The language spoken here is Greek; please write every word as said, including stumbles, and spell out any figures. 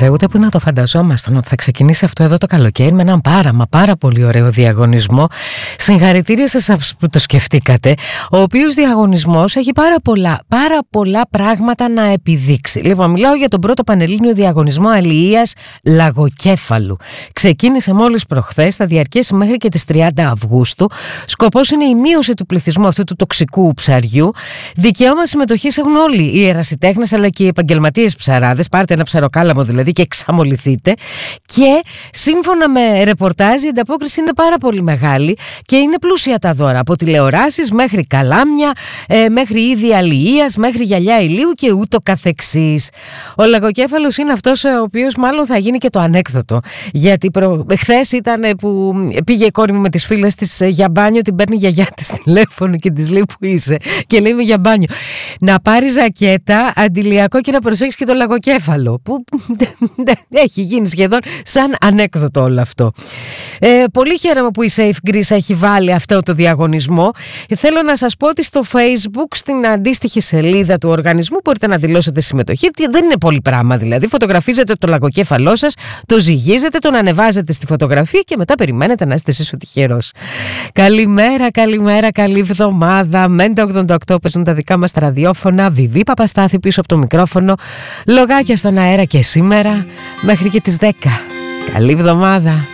ήξερε ούτε που να το φανταζόμασταν ότι θα ξεκινήσει αυτό εδώ το καλοκαίρι με έναν πάρα μα πάρα πολύ ωραίο διαγωνισμό. Συγχαρητήρια σε εσάς που το σκεφτήκατε. Ο οποίος διαγωνισμός έχει πάρα πολλά, πάρα πολλά πράγματα να επιδείξει. Λοιπόν, μιλάω για τον πρώτο πανελλήνιο διαγωνισμό αλληλείας λαγοκέφαλου. Ξεκίνησε μόλις προχθές, θα διαρκέσει μέχρι και τις τριάντα Αυγούστου. Σκοπός είναι η μείωση του πληθυσμού αυτού του τοξικού ψαριού. Δικαίωμα συμμετοχής έχουν όλοι οι ερασιτέχνες αλλά και οι επαγγελματίες ψαράδες. Πάρτε ένα ψαροκάλαμο δηλαδή και εξαμολυθείτε. Και σύμφωνα με ρεπορτάζ, η ανταπόκριση είναι πάρα πολύ μεγάλη και είναι πλούσια τα δώρα. Από τηλεοράσεις μέχρι καλάμια, ε, μέχρι είδη αλληλείας, μέχρι γυαλιά ηλίου και ούτω καθεξής. Ο λαγοκέφαλος είναι αυτός ο οποίος μάλλον θα γίνει και το ανέκδοτο. Γιατί προ... χθες ήταν που πήγε η κόρη μου με τις φίλες της για μπάνιο, την παίρνει η γιαγιά της τηλέφωνο και της λέει που είσαι. Και λέει είμαι για μπάνιο. Να πάρει ζακέτα, αντιλιακό και να προσέχεις και το λαγοκέφαλο. Που έχει γίνει σχεδόν σαν ανέκδοτο όλο αυτό. Ε, πολύ χαίρομαι που η Safe Greece έχει βάλει αυτό το διαγωνισμό. Θέλω να σας πω ότι στο Facebook, στην αντίστοιχη σελίδα του οργανισμού, μπορείτε να δηλώσετε συμμετοχή. Δεν είναι πολύ πράγμα δηλαδή. Φωτογραφίζετε το λαγοκέφαλό σας, το ζυγίζετε, τον ανεβάζετε στη φωτογραφία και μετά περιμένετε να είστε εσείς ο τυχερός. Καλημέρα, καλημέρα, καλή εβδομάδα. Μέντα ογδόντα οκτώ παίζουν τα δικά μας τα ραδιόφωνα. Βιβί Παπαστάθη πίσω από το μικρόφωνο. Λογάκια στον αέρα και σήμερα μέχρι και τις δέκα. Καλή εβδομάδα.